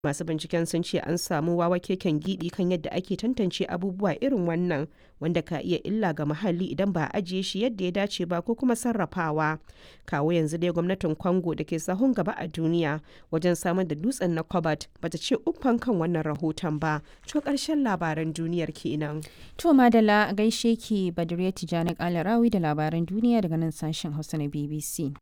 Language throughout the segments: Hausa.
Masu binciken sun ce an samu wawakeken gibi kan yadda ake tantance abubuwa irin wannan, wanda ka iya illa ga muhalli idan ba a ajiye shi yadda ya dace ba ko kuma sarrafawa. Kawo yanzu dai gwamnatin Congo da ke sahun gaba a duniya wajen samar da dutsen na cobalt bata ce uffan kan wannan rahoton ba. To ƙarshen labaran duniyar kenan. To Madala, gaishe ki Badriya Tijani Kalarawi da labaran duniya daga nan sashen Hausa na BBC.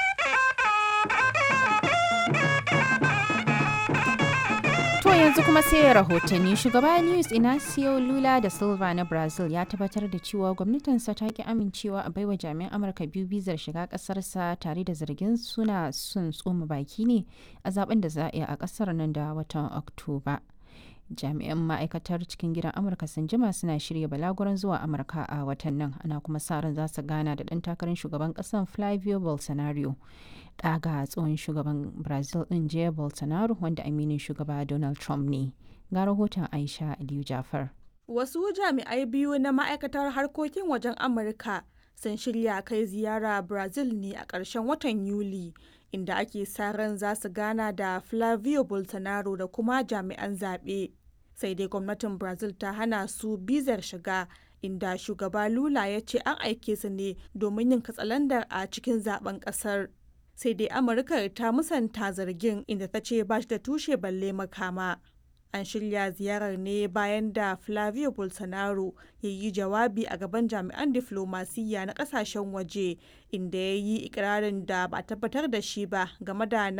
Yanzu kuma sai rahotanni. Shugaba Luiz Inacio Lula da Silva na Brazil ya tabbatar da cewa gwamnatinsa ta ki amincewa a baiwa jami'an Amurka biyu bizar shiga kasarsa tare da zargin suna son tsoma baki ne a zaben da za a yi a kasar nan da watan Oktoba. Jami'an ma'aikatar cikin gidan Amurka sun jima suna shirya balaguran zuwa Amurka a watan nan, ana kuma sa ran za su gana da ɗan takarar shugaban ƙasar Flavio Bolsonaro, ɗaga tsohon shugaban Brazil ɗin Jair Bolsonaro wanda aminin shugaba Donald Trump ne. Ga rahoton Aisha Aliyu Jafar. Wasu jami'ai biyu na ma'aikatar harkokin wajen Amurka sun shirya kai ziyara Brazil ne a ƙarshen watan Yuli, inda ake sa ran za su gana da Flavio Bolsonaro da kuma jami'an zaɓe. Sai dai gwamnatin Brazil ta hana su bizar shiga, inda shugaba Lula ya ce an aike su ne domin yin katsalandar a cikin zaben ƙasar. Sai dai Amurka ta musanta zargin, inda ta ce ba shi da tushe balle makama. An shirya ziyarar ne bayan da Flavio Bolsonaro ya yi jawabi a gaban jami'an diflomasiyya na kasashen waje, inda ya yi ikirarin da ba a tabbatar da shi ba game da